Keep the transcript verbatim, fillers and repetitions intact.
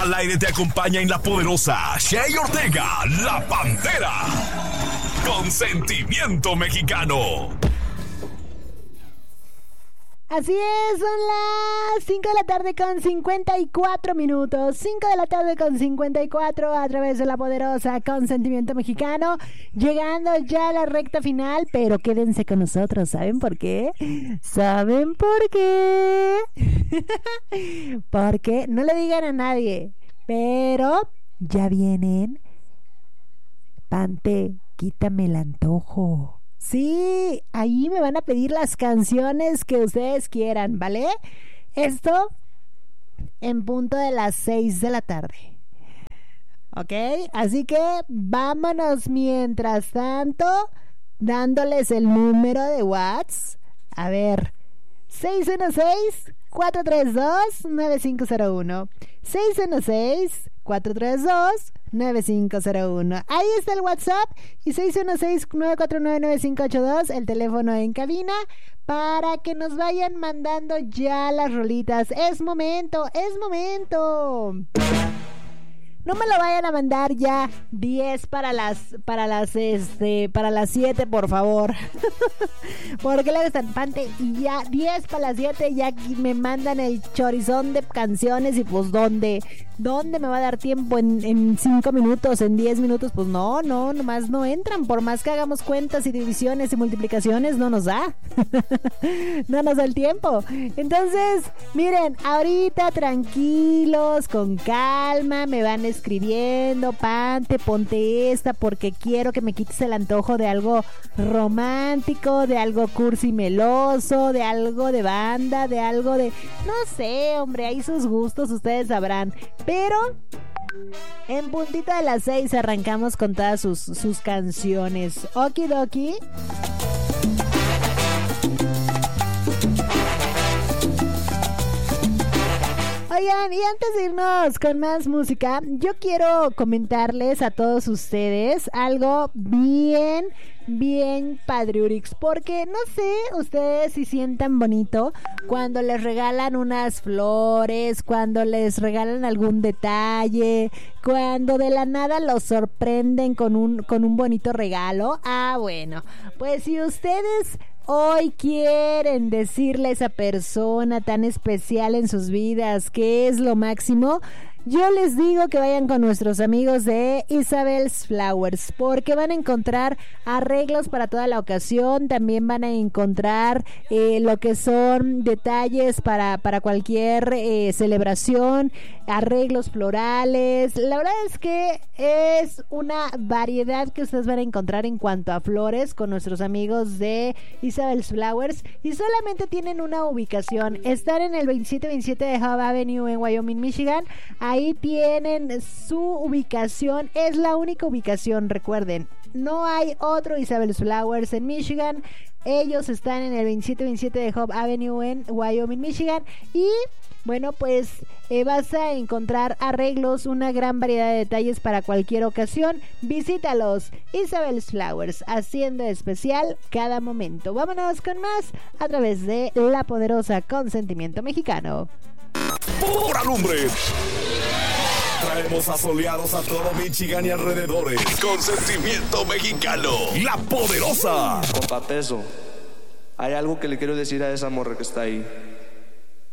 Al aire te acompaña en La Poderosa Shay Ortega, La Pantera. Con sentimiento mexicano. Así es, son las cinco de la tarde con cincuenta y cuatro minutos. cinco de la tarde con cincuenta y cuatro a través de La Poderosa con sentimiento mexicano. Llegando ya a la recta final, pero quédense con nosotros. ¿Saben por qué? ¿Saben por qué? Porque no le digan a nadie, pero ya vienen. Pante, quítame el antojo. Sí, ahí me van a pedir las canciones que ustedes quieran, ¿vale? Esto en punto de las seis de la tarde. ¿Ok? Así que vámonos mientras tanto dándoles el número de WhatsApp. A ver, seis uno seis, cuatro tres dos, nueve cinco cero uno. seis uno seis, cuatro tres dos, nueve cinco cero uno. Ahí está el WhatsApp. Y seis uno seis, nueve cuatro nueve, nueve cinco ocho dos, el teléfono en cabina, para que nos vayan mandando ya las rolitas. Es momento, es momento. No me lo vayan a mandar ya diez para las para las este para las siete, por favor. Porque luego están Pante y ya diez para las siete, ya aquí me mandan el chorizón de canciones y pues ¿dónde? ¿Dónde me va a dar tiempo en, en cinco minutos, en diez minutos? Pues no, no, nomás no entran. Por más que hagamos cuentas y divisiones y multiplicaciones, no nos da. No nos da el tiempo. Entonces, miren, ahorita tranquilos, con calma, me van escribiendo. Pante, ponte esta porque quiero que me quites el antojo de algo romántico, de algo cursi meloso, de algo de banda, de algo de... No sé, hombre, ahí sus gustos ustedes sabrán. Pero en puntita de las seis arrancamos con todas sus, sus canciones. Okidoki. Oigan, y antes de irnos con más música, yo quiero comentarles a todos ustedes algo bien, bien padriurix, porque no sé ustedes si sientan bonito cuando les regalan unas flores, cuando les regalan algún detalle, cuando de la nada los sorprenden con un, con un bonito regalo. Ah, bueno, pues si ustedes hoy quieren decirle a esa persona tan especial en sus vidas que es lo máximo, yo les digo que vayan con nuestros amigos de Isabel's Flowers, porque van a encontrar arreglos para toda la ocasión. También van a encontrar eh, lo que son detalles para, para cualquier eh, celebración, arreglos florales. La verdad es que es una variedad que ustedes van a encontrar en cuanto a flores con nuestros amigos de Isabel's Flowers, y solamente tienen una ubicación. Están en el veintisiete veintisiete de Hub Avenue en Wyoming, Michigan. Ahí tienen su ubicación, es la única ubicación, recuerden, no hay otro Isabel's Flowers en Michigan. Ellos están en el veintisiete veintisiete de Hub Avenue en Wyoming, Michigan. Y bueno, pues eh, vas a encontrar arreglos, una gran variedad de detalles para cualquier ocasión. Visítalos, Isabel's Flowers, haciendo especial cada momento. Vámonos con más a través de La Poderosa con sentimiento mexicano. ¡Por alumbre! Traemos asoleados a todo Michigan y alrededores. Con sentimiento mexicano. La Poderosa. Compa Peso, hay algo que le quiero decir a esa morra que está ahí.